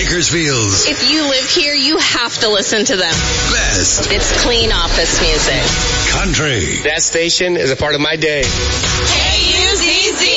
Bakersfield's If you live here, you have to listen to them. best It's clean office music. country. That station is a part of my day. KUZZ.